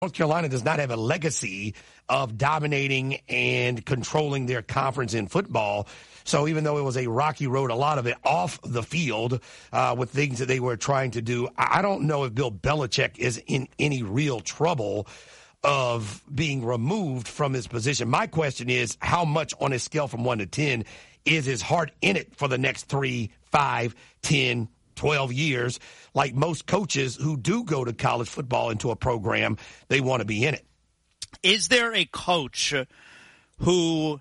North Carolina does not have a legacy of dominating and controlling their conference in football. So even though it was a rocky road, a lot of it off the field with things that they were trying to do, I don't know if Bill Belichick is in any real trouble of being removed from his position. My question is, how much on a scale from 1 to 10 is his heart in it for the next 3, 5, 10, 12 years? Like most coaches who do go to college football into a program, they want to be in it. Is there a coach who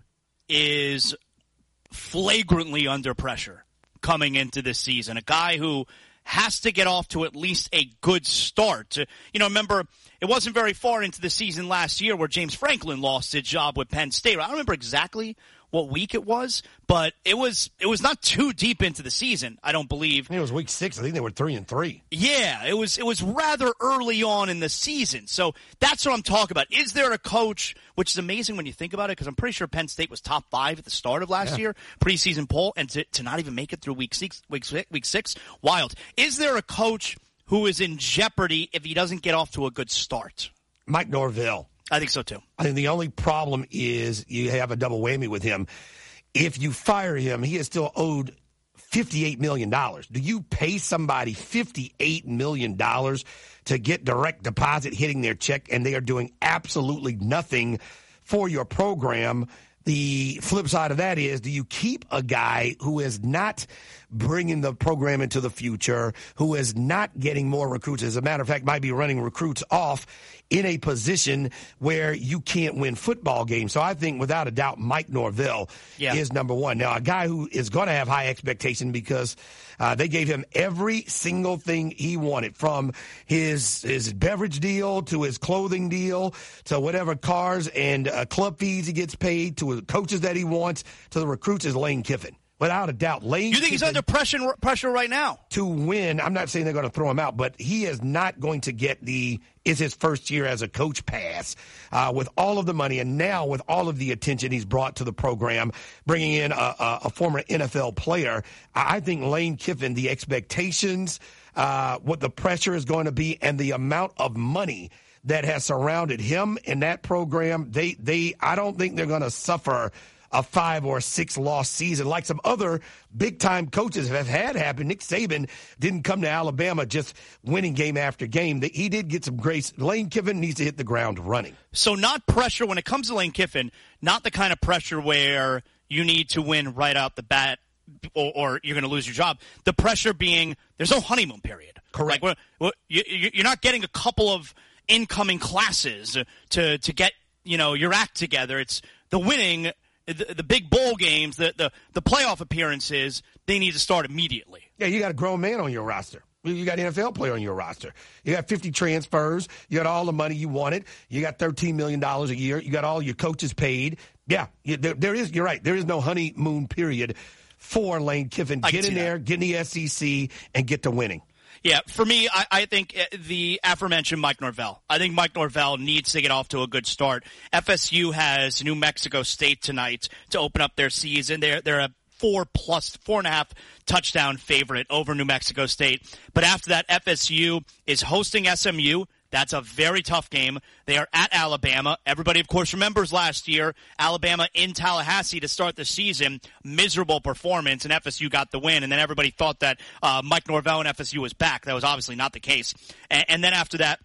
is flagrantly under pressure coming into this season? A guy who has to get off to at least a good start. Remember, it wasn't very far into the season last year where James Franklin lost his job with Penn State. I don't remember exactly what week it was, but it was not too deep into the season, I don't believe. I think it was week 6. I think they were 3-3. Yeah, it was rather early on in the season. So that's what I'm talking about. Is there a coach, which is amazing when you think about it, because I'm pretty sure Penn State was top 5 at the start of last year, preseason poll, and to not even make it through week 6, wild. Is there a coach who is in jeopardy if he doesn't get off to a good start? Mike Norvell. I think so, too. I think the only problem is you have a double whammy with him. If you fire him, he is still owed $58 million. Do you pay somebody $58 million to get direct deposit hitting their check and they are doing absolutely nothing for your program? The flip side of that is, do you keep a guy who is not bringing the program into the future, who is not getting more recruits, as a matter of fact, might be running recruits off in a position where you can't win football games? So I think, without a doubt, Mike Norvell is number one. Now, a guy who is going to have high expectation because they gave him every single thing he wanted, from his beverage deal to his clothing deal to whatever cars and club fees he gets paid, to the coaches that he wants, to the recruits, is Lane Kiffin. Without a doubt, Lane. You think he's under pressure right now to win? I'm not saying they're going to throw him out, but he is not going to get is his first year as a coach pass with all of the money and now with all of the attention he's brought to the program, bringing in a former NFL player. I think Lane Kiffin, the expectations, what the pressure is going to be, and the amount of money that has surrounded him in that program, I don't think they're going to suffer a 5 or 6 loss season like some other big-time coaches have had happen. Nick Saban didn't come to Alabama just winning game after game. He did get some grace. Lane Kiffin needs to hit the ground running. So not pressure when it comes to Lane Kiffin, not the kind of pressure where you need to win right out the bat or you're going to lose your job. The pressure being there's no honeymoon period. Correct. Like, you're not getting a couple of incoming classes to get your act together. It's the winning. The big bowl games, the playoff appearances, they need to start immediately. Yeah, you got a grown man on your roster. You got an NFL player on your roster. You got 50 transfers. You got all the money you wanted. You got $13 million a year. You got all your coaches paid. Yeah, you're right. There is no honeymoon period for Lane Kiffin. Get in there, get in the SEC, and get to winning. Yeah, for me, I think the aforementioned Mike Norvell. I think Mike Norvell needs to get off to a good start. FSU has New Mexico State tonight to open up their season. They're a 4.5 touchdown favorite over New Mexico State. But after that, FSU is hosting SMU. That's a very tough game. They are at Alabama. Everybody, of course, remembers last year, Alabama in Tallahassee to start the season. Miserable performance, and FSU got the win. And then everybody thought that Mike Norvell and FSU was back. That was obviously not the case. And then after that,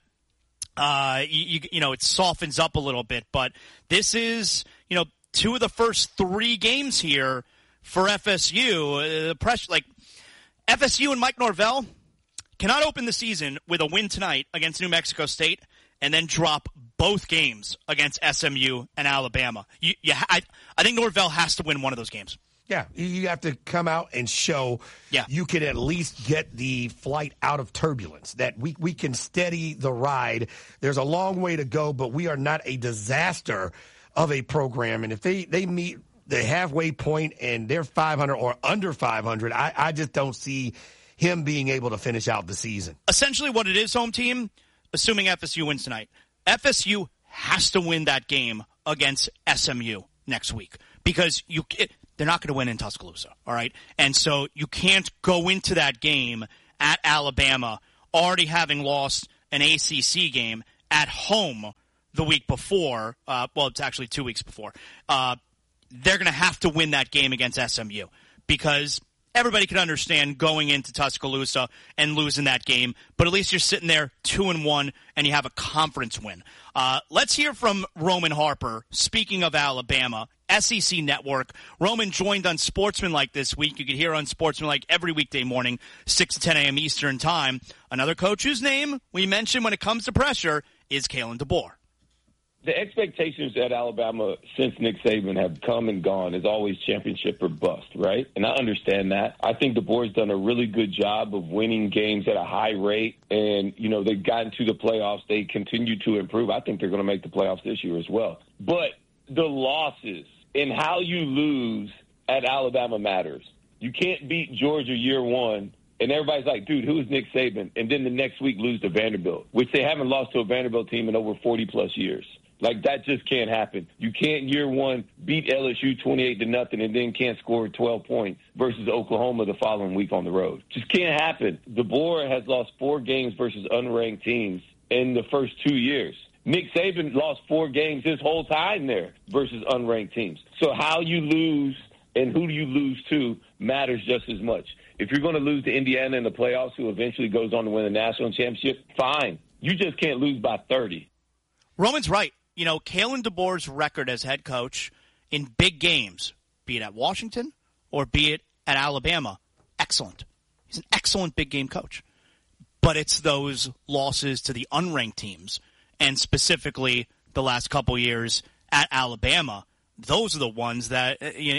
it softens up a little bit. But this is, 2 of the first 3 games here for FSU. The pressure, FSU and Mike Norvell cannot open the season with a win tonight against New Mexico State and then drop both games against SMU and Alabama. I think Norvell has to win one of those games. Yeah, you have to come out and show you can at least get the flight out of turbulence, that we can steady the ride. There's a long way to go, but we are not a disaster of a program. And if they meet the halfway point and they're 500 or under 500, I just don't see him being able to finish out the season. Essentially what it is, home team, assuming FSU wins tonight, FSU has to win that game against SMU next week because they're not going to win in Tuscaloosa, all right? And so you can't go into that game at Alabama already having lost an ACC game at home the week before, it's actually 2 weeks before, they're going to have to win that game against SMU because everybody can understand going into Tuscaloosa and losing that game, but at least you're sitting there 2-1 and you have a conference win. Let's hear from Roman Harper. Speaking of Alabama, SEC Network. Roman joined on Sportsmanlike this week. You can hear on Sportsmanlike every weekday morning, 6 to 10 a.m. Eastern Time. Another coach whose name we mentioned when it comes to pressure is Kalen DeBoer. The expectations at Alabama since Nick Saban have come and gone is always championship or bust, right? And I understand that. I think DeBoer's done a really good job of winning games at a high rate. And, they've gotten to the playoffs. They continue to improve. I think they're going to make the playoffs this year as well. But the losses and how you lose at Alabama matters. You can't beat Georgia year one. And everybody's like, dude, who is Nick Saban? And then the next week lose to Vanderbilt, which they haven't lost to a Vanderbilt team in over 40-plus years. Like, that just can't happen. You can't, year one, beat LSU 28-0 and then can't score 12 points versus Oklahoma the following week on the road. Just can't happen. DeBoer has lost 4 games versus unranked teams in the first 2 years. Nick Saban lost 4 games his whole time there versus unranked teams. So how you lose and who do you lose to matters just as much. If you're going to lose to Indiana in the playoffs, who eventually goes on to win the national championship, fine. You just can't lose by 30. Roman's right. Kalen DeBoer's record as head coach in big games, be it at Washington or be it at Alabama, excellent. He's an excellent big game coach. But it's those losses to the unranked teams, and specifically the last couple years at Alabama, those are the ones that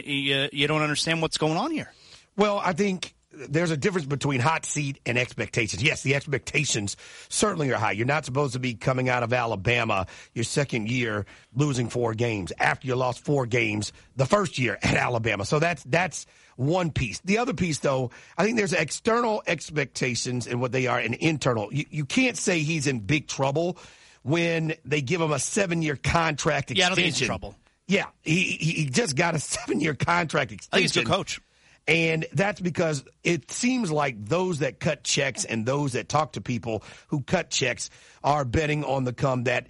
you don't understand what's going on here. Well, I think there's a difference between hot seat and expectations. Yes, the expectations certainly are high. You're not supposed to be coming out of Alabama your second year losing 4 games after you lost 4 games the first year at Alabama. So that's one piece. The other piece, though, I think there's external expectations and what they are and internal. You can't say he's in big trouble when they give him a 7-year contract extension. Yeah, I don't think he's in trouble. Yeah, he just got a 7-year contract extension. I think he's a good coach. And that's because it seems like those that cut checks and those that talk to people who cut checks are betting on the come that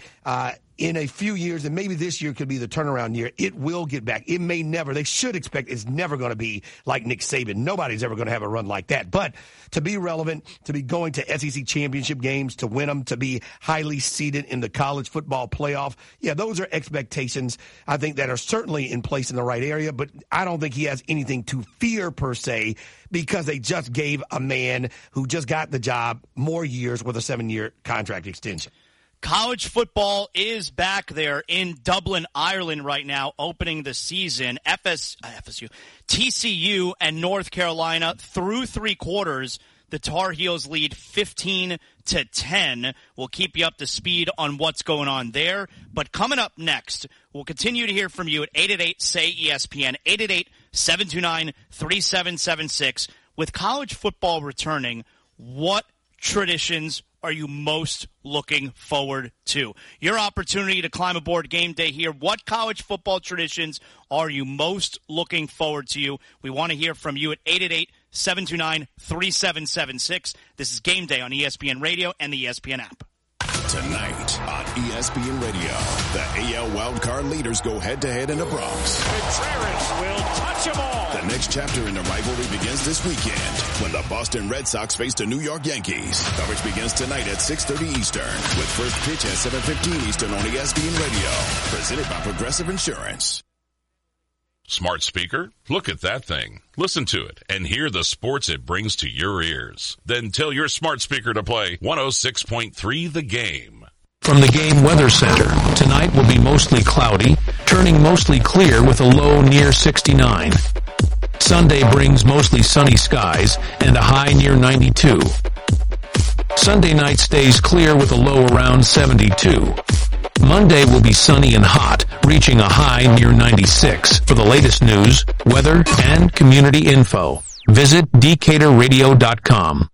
in a few years, and maybe this year could be the turnaround year, it will get back. It may never. They should expect it's never going to be like Nick Saban. Nobody's ever going to have a run like that. But to be relevant, to be going to SEC championship games, to win them, to be highly seeded in the college football playoff, yeah, those are expectations, I think, that are certainly in place in the right area. But I don't think he has anything to fear per se because they just gave a man who just got the job more years with a 7-year contract extension. College football is back there in Dublin, Ireland right now, opening the season. FSU, TCU, and North Carolina through 3 quarters. The Tar Heels lead 15-10. We'll keep you up to speed on what's going on there. But coming up next, we'll continue to hear from you at 888-SAY-ESPN, 888-729-3776. With college football returning, what traditions are you most looking forward to? Your opportunity to climb aboard Game Day here. What college football traditions are you most looking forward to? We want to hear from you at 888-729-3776. This is Game Day on ESPN Radio and the ESPN app. Tonight on ESPN Radio, the AL wildcard leaders go head-to-head in the Bronx. Contreras will touch them all. The next chapter in the rivalry begins this weekend when the Boston Red Sox face the New York Yankees. Coverage begins tonight at 6:30 Eastern with first pitch at 7:15 Eastern on ESPN Radio. Presented by Progressive Insurance. Smart speaker? Look at that thing. Listen to it and hear the sports it brings to your ears. Then tell your smart speaker to play 106.3 The Game. From the Game Weather Center, tonight will be mostly cloudy, turning mostly clear with a low near 69. Sunday brings mostly sunny skies and a high near 92. Sunday night stays clear with a low around 72. Monday will be sunny and hot, reaching a high near 96. For the latest news, weather, and community info, visit DecaturRadio.com.